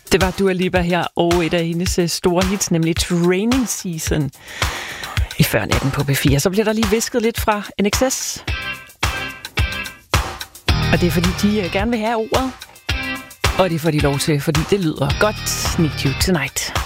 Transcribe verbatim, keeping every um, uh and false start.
Det var Dua Lipa her, og et af hendes store hits, nemlig Training Season i før natten på P fire. Så bliver der lige visket lidt fra N X S. Og det er fordi, de gerne vil have ordet. Og det får de lov til, fordi det lyder godt. Need You Tonight.